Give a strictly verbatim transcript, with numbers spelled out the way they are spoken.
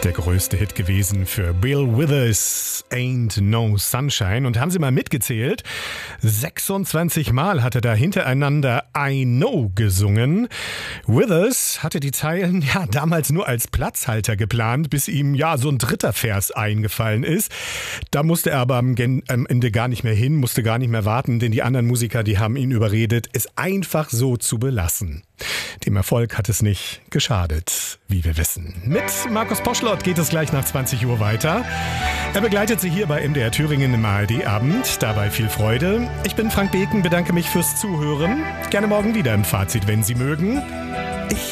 Der größte Hit gewesen für Bill Withers, Ain't No Sunshine. Und haben Sie mal mitgezählt? sechsundzwanzig Mal hat er da hintereinander I Know gesungen. Withers hatte die Zeilen ja damals nur als Platzhalter geplant, bis ihm ja so ein dritter Vers eingefallen ist. Da musste er aber am, Gen- am Ende gar nicht mehr hin, musste gar nicht mehr warten, denn die anderen Musiker, die haben ihn überredet, es einfach so zu belassen. Dem Erfolg hat es nicht geschadet, wie wir wissen. Mit Markus Poschlott geht es gleich nach zwanzig Uhr weiter. Er begleitet Sie hier bei M D R Thüringen im A R D-Abend. Dabei viel Freude. Ich bin Frank Beken, bedanke mich fürs Zuhören. Gerne morgen wieder im Fazit, wenn Sie mögen.